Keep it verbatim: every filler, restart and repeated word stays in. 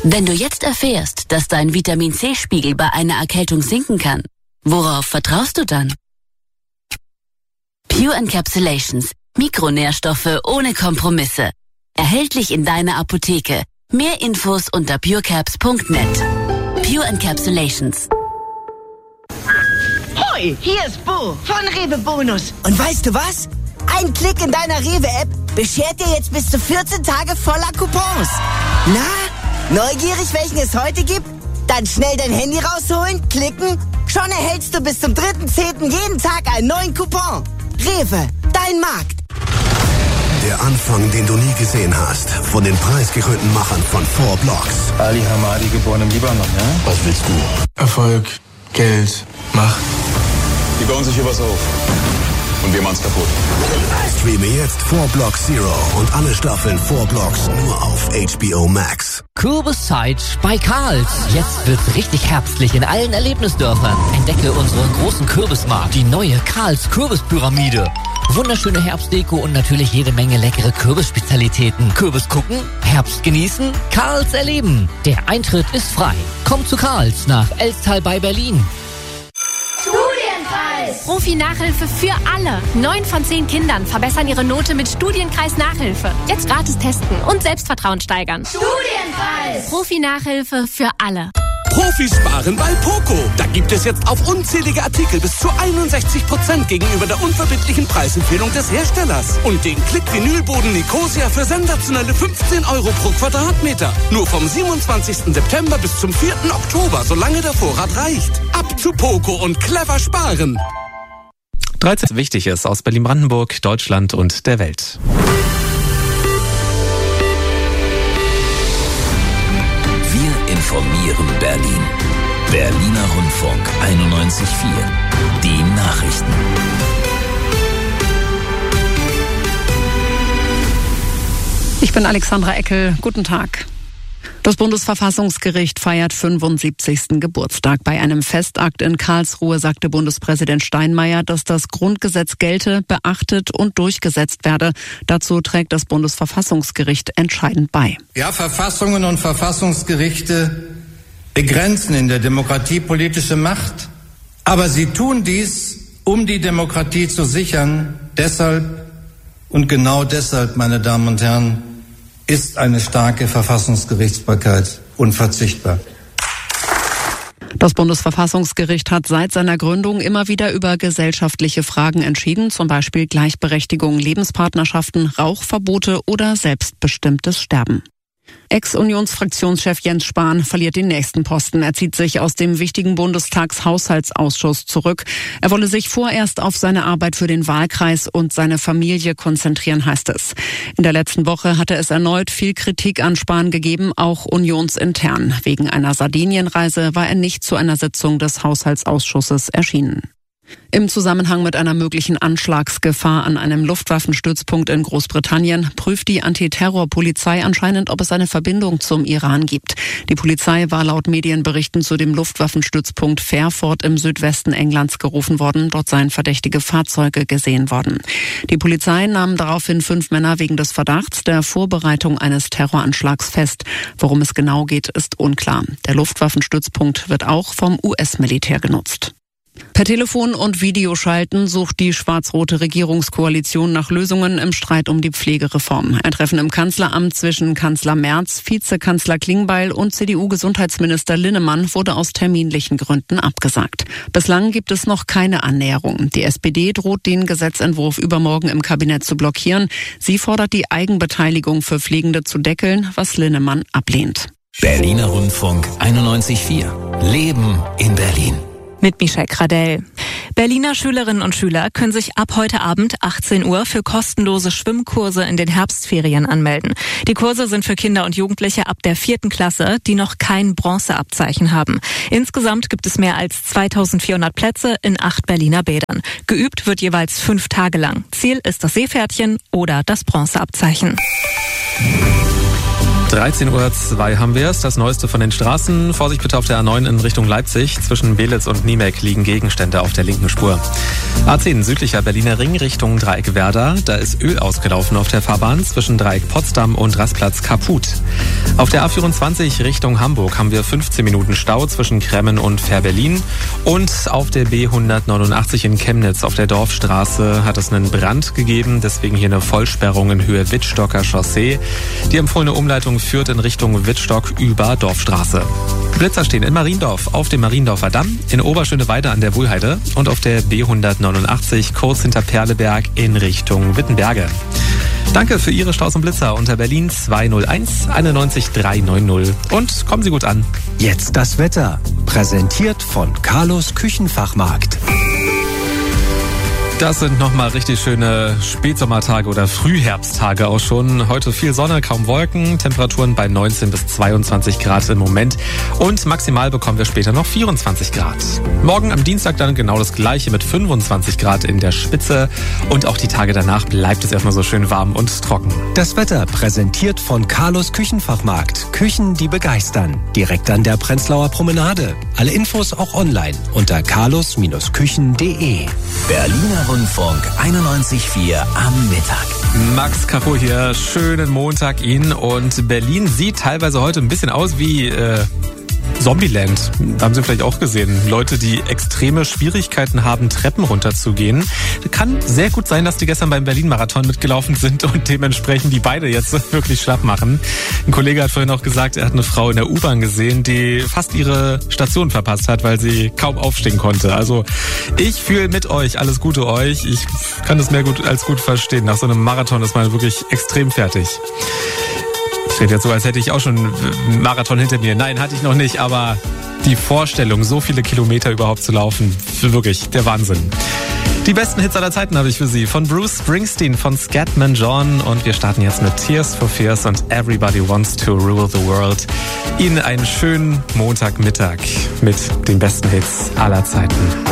Wenn du jetzt erfährst, dass dein Vitamin-C-Spiegel bei einer Erkältung sinken kann, worauf vertraust du dann? Pure Encapsulations. Mikronährstoffe ohne Kompromisse. Erhältlich in deiner Apotheke. Mehr Infos unter purecaps punkt net. Pure Encapsulations. Hoi, hier ist Bo von Rewe Bonus. Und weißt du was? Ein Klick in deiner Rewe-App beschert dir jetzt bis zu vierzehn Tage voller Coupons. Na, neugierig, welchen es heute gibt? Dann schnell dein Handy rausholen, klicken. Schon erhältst du bis zum dritten zehnten jeden Tag einen neuen Coupon. Rewe, dein Markt. Der Anfang, den du nie gesehen hast. Von den preisgekrönten Machern von Four Blocks. Ali Hamadi, geboren im Libanon, ja? Was willst du? Erfolg, Geld, Macht. Die bauen sich hier was auf. Und wir machen's kaputt. Streame jetzt Four Blocks Zero und alle Staffeln Four Blocks nur auf H B O Max. Kürbiszeit bei Karls. Jetzt wird's richtig herbstlich in allen Erlebnisdörfern. Entdecke unseren großen Kürbismarkt, die neue Karls Kürbispyramide. Wunderschöne Herbstdeko und natürlich jede Menge leckere Kürbisspezialitäten. Kürbis gucken, Herbst genießen, Karls erleben. Der Eintritt ist frei. Komm zu Karls nach Elstal bei Berlin. Studienkreis! Profi-Nachhilfe für alle. Neun von zehn Kindern verbessern ihre Note mit Studienkreis-Nachhilfe. Jetzt gratis testen und Selbstvertrauen steigern. Studienkreis! Profi-Nachhilfe für alle. Profis sparen bei Poco. Da gibt es jetzt auf unzählige Artikel bis zu einundsechzig Prozent gegenüber der unverbindlichen Preisempfehlung des Herstellers. Und den Klick-Vinylboden Nicosia für sensationelle fünfzehn Euro pro Quadratmeter. Nur vom siebenundzwanzigsten September bis zum vierten Oktober, solange der Vorrat reicht. Ab zu Poco und clever sparen. dreizehn Wichtiges aus Berlin-Brandenburg, Deutschland und der Welt. Wir informieren Berlin. Berliner Rundfunk einundneunzig Komma vier. Die Nachrichten. Ich bin Alexandra Eckel. Guten Tag. Das Bundesverfassungsgericht feiert fünfundsiebzigsten Geburtstag. Bei einem Festakt in Karlsruhe sagte Bundespräsident Steinmeier, dass das Grundgesetz gelte, beachtet und durchgesetzt werde. Dazu trägt das Bundesverfassungsgericht entscheidend bei. Ja, Verfassungen und Verfassungsgerichte begrenzen in der Demokratie politische Macht. Aber sie tun dies, um die Demokratie zu sichern. Deshalb und genau deshalb, meine Damen und Herren, ist eine starke Verfassungsgerichtsbarkeit unverzichtbar. Das Bundesverfassungsgericht hat seit seiner Gründung immer wieder über gesellschaftliche Fragen entschieden, zum Beispiel Gleichberechtigung, Lebenspartnerschaften, Rauchverbote oder selbstbestimmtes Sterben. Ex-Unionsfraktionschef Jens Spahn verliert den nächsten Posten. Er zieht sich aus dem wichtigen Bundestagshaushaltsausschuss zurück. Er wolle sich vorerst auf seine Arbeit für den Wahlkreis und seine Familie konzentrieren, heißt es. In der letzten Woche hatte es erneut viel Kritik an Spahn gegeben, auch unionsintern. Wegen einer Sardinienreise war er nicht zu einer Sitzung des Haushaltsausschusses erschienen. Im Zusammenhang mit einer möglichen Anschlagsgefahr an einem Luftwaffenstützpunkt in Großbritannien prüft die Antiterrorpolizei anscheinend, ob es eine Verbindung zum Iran gibt. Die Polizei war laut Medienberichten zu dem Luftwaffenstützpunkt Fairford im Südwesten Englands gerufen worden. Dort seien verdächtige Fahrzeuge gesehen worden. Die Polizei nahm daraufhin fünf Männer wegen des Verdachts der Vorbereitung eines Terroranschlags fest. Worum es genau geht, ist unklar. Der Luftwaffenstützpunkt wird auch vom U S-Militär genutzt. Per Telefon und Videoschalten sucht die schwarz-rote Regierungskoalition nach Lösungen im Streit um die Pflegereform. Ein Treffen im Kanzleramt zwischen Kanzler Merz, Vizekanzler Klingbeil und C D U-Gesundheitsminister Linnemann wurde aus terminlichen Gründen abgesagt. Bislang gibt es noch keine Annäherung. Die S P D droht, den Gesetzentwurf übermorgen im Kabinett zu blockieren. Sie fordert, die Eigenbeteiligung für Pflegende zu deckeln, was Linnemann ablehnt. Berliner Rundfunk einundneunzig Komma vier. Leben in Berlin. Mit Michelle Kradell. Berliner Schülerinnen und Schüler können sich ab heute Abend achtzehn Uhr für kostenlose Schwimmkurse in den Herbstferien anmelden. Die Kurse sind für Kinder und Jugendliche ab der vierten Klasse, die noch kein Bronzeabzeichen haben. Insgesamt gibt es mehr als zweitausendvierhundert Plätze in acht Berliner Bädern. Geübt wird jeweils fünf Tage lang. Ziel ist das Seepferdchen oder das Bronzeabzeichen. dreizehn Uhr zwei haben wir es. Das Neueste von den Straßen. Vorsicht bitte auf der A neun in Richtung Leipzig. Zwischen Belitz und Niemek liegen Gegenstände auf der linken Spur. A zehn südlicher Berliner Ring Richtung Dreieck Werder. Da ist Öl ausgelaufen auf der Fahrbahn zwischen Dreieck Potsdam und Rastplatz Kaput. Auf der A vierundzwanzig Richtung Hamburg haben wir fünfzehn Minuten Stau zwischen Kremmen und Fährberlin. Und auf der B hundertneunundachtzig in Chemnitz auf der Dorfstraße hat es einen Brand gegeben. Deswegen hier eine Vollsperrung in Höhe Wittstocker Chaussee. Die empfohlene Umleitung führt in Richtung Wittstock über Dorfstraße. Blitzer stehen in Mariendorf auf dem Mariendorfer Damm, in Oberschöneweide an der Wuhlheide und auf der B hundertneunundachtzig kurz hinter Perleberg in Richtung Wittenberge. Danke für Ihre Staus und Blitzer unter Berlin zwei null eins einundneunzig dreihundertneunzig und kommen Sie gut an. Jetzt das Wetter, präsentiert von Carlos Küchenfachmarkt. Das sind nochmal richtig schöne Spätsommertage oder Frühherbsttage auch schon. Heute viel Sonne, kaum Wolken, Temperaturen bei neunzehn bis zweiundzwanzig Grad im Moment. Und maximal bekommen wir später noch vierundzwanzig Grad. Morgen am Dienstag dann genau das gleiche mit fünfundzwanzig Grad in der Spitze. Und auch die Tage danach bleibt es erstmal so schön warm und trocken. Das Wetter präsentiert von Carlos Küchenfachmarkt. Küchen, die begeistern. Direkt an der Prenzlauer Promenade. Alle Infos auch online unter carlos Küchen punkt de. Berliner Rundfunk einundneunzig Komma vier am Mittag. Max Kapo hier, schönen Montag Ihnen. Und Berlin sieht teilweise heute ein bisschen aus wie äh, Zombieland. Haben Sie vielleicht auch gesehen. Leute, die extreme Schwierigkeiten haben, Treppen runterzugehen. Kann sehr gut sein, dass die gestern beim Berlin-Marathon mitgelaufen sind und dementsprechend die Beine jetzt wirklich schlapp machen. Ein Kollege hat vorhin auch gesagt, er hat eine Frau in der U-Bahn gesehen, die fast ihre Station verpasst hat, weil sie kaum aufstehen konnte. Also ich fühle mit euch, alles Gute euch. Ich kann das mehr gut als gut verstehen. Nach so einem Marathon ist man wirklich extrem fertig. Ich rede jetzt so, als hätte ich auch schon einen Marathon hinter mir. Nein, hatte ich noch nicht, aber die Vorstellung, so viele Kilometer überhaupt zu laufen, wirklich der Wahnsinn. Die besten Hits aller Zeiten habe ich für Sie. Von Bruce Springsteen, von Scatman John. Und wir starten jetzt mit Tears for Fears und Everybody Wants to Rule the World. Ihnen einen schönen Montagmittag mit den besten Hits aller Zeiten.